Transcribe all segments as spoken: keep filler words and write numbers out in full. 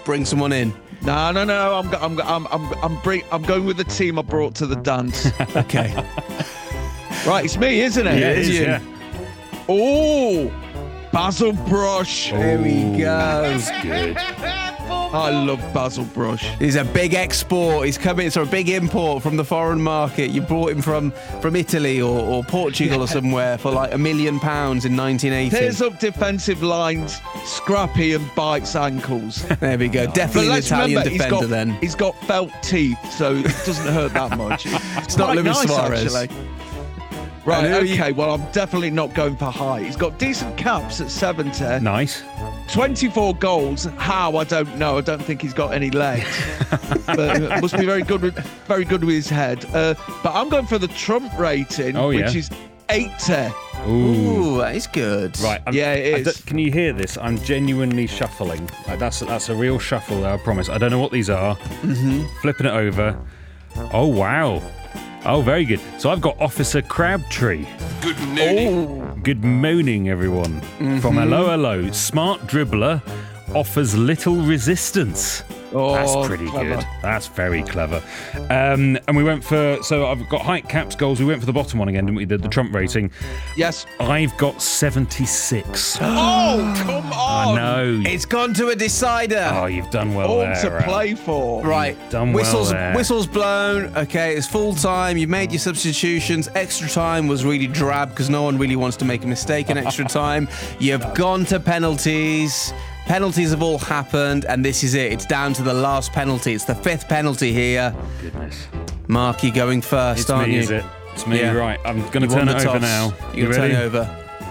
bring someone in? No, no, no. I'm, I'm, I'm, I'm, I'm, bring, I'm going with the team I brought to the dance. Okay. Right, it's me, isn't it? Yeah, it It's is, you. yeah. Oh, Basil Brush. There we go. That's good. I love Basil Brush. He's a big export. He's coming, it's a big import from the foreign market. You brought him from, from Italy or, or Portugal or somewhere for like a million pounds in nineteen eighty. Tears up defensive lines, scrappy and bites ankles. There we go. But Definitely an let's Italian remember, he's defender got, then. he's got felt teeth, so it doesn't hurt that much. It's not quite Luis nice, Suarez. actually. Right, And who are you- okay, well, I'm definitely not going for high. He's got decent caps at seventy. Nice. twenty-four goals. How? I don't know. I don't think he's got any legs. But uh, must be very good with, very good with his head. Uh, but I'm going for the Trump rating, Oh, yeah. which is eighty. Ooh. Ooh, that is good. Right. I'm, Yeah, it I is. don't- can you hear this? I'm genuinely shuffling. Like, that's that's a real shuffle there, I promise. I don't know what these are. Mm-hmm. Flipping it over. Oh, wow. Oh, very good. So I've got Officer Crabtree. Good morning. Good morning, everyone. Mm-hmm. From hello, hello. Smart dribbler offers little resistance. Oh, That's pretty clever. good. That's very clever. Um, and we went for, so I've got height, caps, goals. We went for the bottom one again, didn't we? The, the Trump rating. Yes. I've got seventy-six. Oh, come I on. know. It's gone to a decider. Oh, you've done well All there. to Al. play for. Right, done well whistles, there. whistles blown. Okay, it's full time. You've made your substitutions. Extra time was really drab because no one really wants to make a mistake in extra time. You've gone to penalties. Penalties have all happened, and this is it. It's down to the last penalty. It's the fifth penalty here. Goodness. Mark, you're going first, It's aren't me, you? is it? It's me, Yeah. right. I'm going You to won turn the it over toss. now. You're You going to turn ready? it over.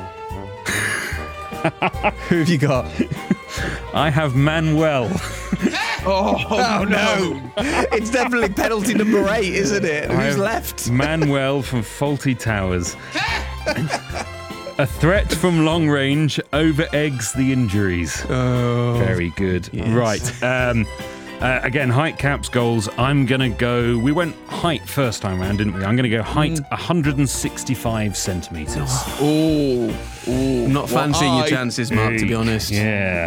Who have you got? I have Manuel. Oh, Oh, no. It's definitely penalty number eight, isn't it? I Who's have left? Manuel from Faulty Towers. A threat from long range over eggs the injuries. Oh. Very good. Yes. Right. Um, uh, again, height, caps, goals. I'm going to go. We went height first time round, didn't we? I'm going to go height one hundred sixty-five centimetres. Oh, oh. I'm not fancying Well, your I- chances, Mark, to be honest. Yeah.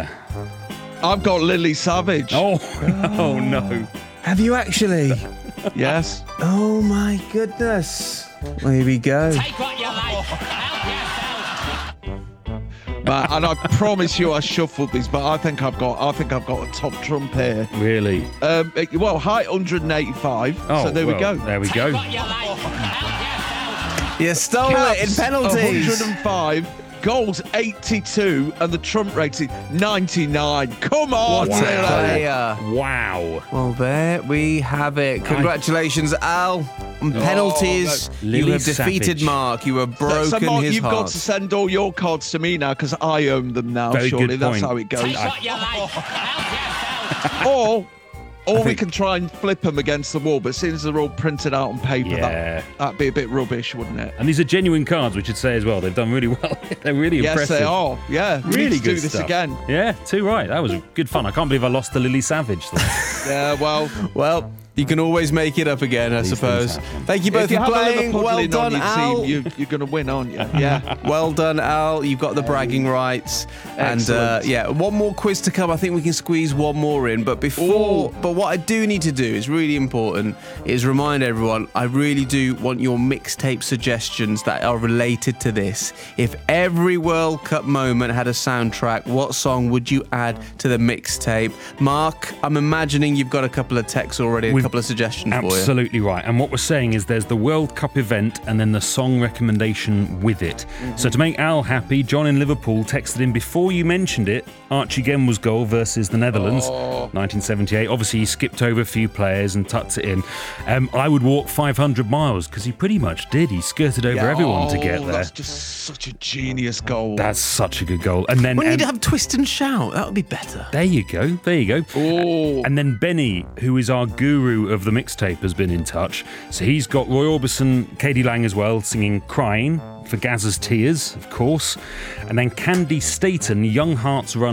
I've got Lily Savage. Oh, oh no. Have you actually? Yes. Oh my goodness. Well, here we go. Take what you like. Help yourself. But, and I promise you, I shuffled these, but I think I've got, I think I've got a top trump here. Really? Um, well, height one hundred eighty-five. Oh, so there we well, go. There we Take go. what you like. Help yourself. You stole it in Caps, penalties. one hundred five. Goals eighty-two, and the trump rating ninety-nine. Come on, What a Lily. player. Wow. Well, there we have it. Congratulations, Al. On penalties, no. you Lily have defeated Savage. Mark. You have broken so, Mark, his you've heart. got to send all your cards to me now because I own them now. Very surely good that's point. how it goes. Take what you like. Help yourself. or or we think- can try and flip them against the wall, but since they're all printed out on paper, Yeah. that, that'd be a bit rubbish, wouldn't it? And these are genuine cards, we should say as well. They've done really well. They're really Yes, impressive. they are. Yeah, we Really need to good do this stuff. again. Yeah, too right. That was good fun. I can't believe I lost to Lily Savage. though. Yeah, well, Well, you can always make it up again, I These suppose. things happen. Thank you both if you for have a playing. Well Liverpudlian done, on your Al. team, you, you're going to win, aren't you? Yeah. Well done, Al. You've got the bragging rights. And uh, Excellent. yeah, one more quiz to come. I think we can squeeze one more in. But before, Ooh. but what I do need to do is really important is remind everyone, I really do want your mixtape suggestions that are related to this. If every World Cup moment had a soundtrack, what song would you add to the mixtape? Mark, I'm imagining you've got a couple of texts already, a We've- couple of suggestions for you. Absolutely right. And what we're saying is there's the World Cup event and then the song recommendation with it. Mm-hmm. So to make Al happy, John in Liverpool texted in before you mentioned it, Archie Gemwa's goal versus the Netherlands, Oh. nineteen seventy-eight. Obviously, he skipped over a few players and tucked it in. Um, I would walk five hundred miles because he pretty much did. He skirted over Yeah. everyone to Oh, get there. that's just such a genius goal. That's such a good goal. And then We need um, to have twist and shout. That would be better. there you go. There you go. Oh. And then Benny, who is our guru of the mixtape, has been in touch. So he's got Roy Orbison, Katie Lang as well, singing Crying for Gazza's Tears, of course. And then Candy Staten, Young Hearts Run